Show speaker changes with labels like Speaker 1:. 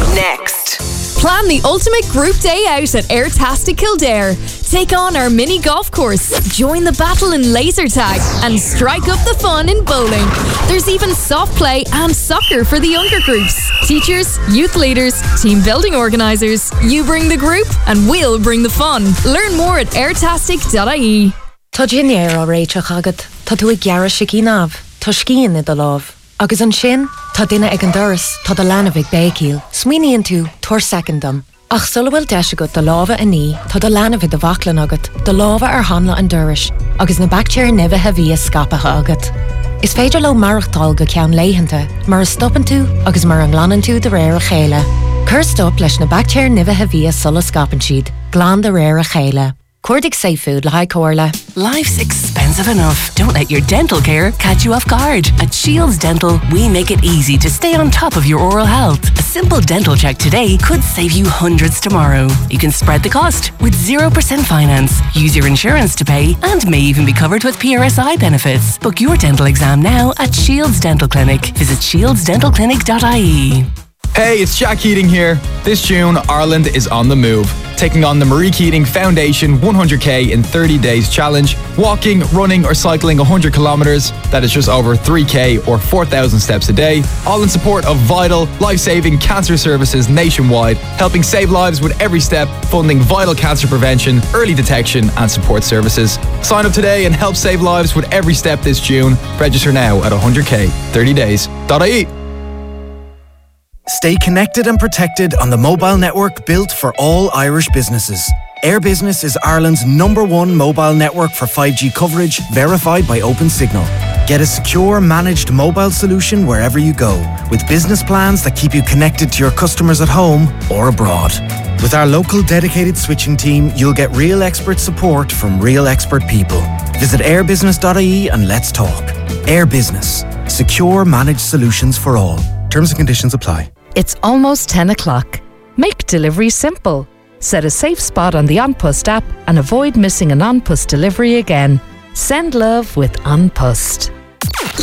Speaker 1: Next.
Speaker 2: Plan the ultimate group day out at Airtastic Kildare. Take on our mini golf course, join the battle in laser tag, and strike up the fun in bowling. There's even soft play and soccer for the younger groups. Teachers, youth leaders, team building organisers. You bring the group and we'll bring the fun. Learn more at airtastic.ie.
Speaker 3: Tá dinnéir á réiteach agad, tá tú ag gearra sicí náv, tá scían i do láv. Agus an sin, tá duine ag an doras, tá do lánamh ag bécíl. Smaoiníonn tú, tuair secondam. Ach sula bhfuil deis agat do lábha a ní, tá do lánamh do bhaclan agat, do lábha ar hanla an doras, agus na bactéir nibhe bhí scapatha agat. Is féidir le marachtáil go ceann léitheanta, mar a stoppan tú agus mar an glanann tú de réir a chéile. Cur stop leis na bactéir nibhe bhí sulla scapan siad, glán de réir a chéile. Cordic Safe Food, Lahai Corla.
Speaker 1: Life's expensive enough. Don't let your dental care catch you off guard. At Shields Dental, we make it easy to stay on top of your oral health. A simple dental check today could save you hundreds tomorrow. You can spread the cost with 0% finance, use your insurance to pay, and may even be covered with PRSI benefits. Book your dental exam now at Shields Dental Clinic. Visit shieldsdentalclinic.ie.
Speaker 4: Hey, it's Jack Keating here. This June, Ireland is on the move, taking on the Marie Keating Foundation 100k in 30 days challenge, walking, running or cycling 100 kilometres, that is just over 3k or 4,000 steps a day, all in support of vital, life-saving cancer services nationwide, helping save lives with every step, funding vital cancer prevention, early detection and support services. Sign up today and help save lives with every step this June. Register now at 100k30days.ie.
Speaker 5: Stay connected and protected on the mobile network built for all Irish businesses. Air Business is Ireland's #1 mobile network for 5G coverage, verified by OpenSignal. Get a secure, managed mobile solution wherever you go, with business plans that keep you connected to your customers at home or abroad. With our local dedicated switching team, you'll get real expert support from real expert people. Visit airbusiness.ie and let's talk. Air Business. Secure, managed solutions for all. Terms and conditions apply.
Speaker 6: It's almost 10 o'clock. Make delivery simple. Set a safe spot on the OnPost app and avoid missing an OnPost delivery again. Send love with OnPost.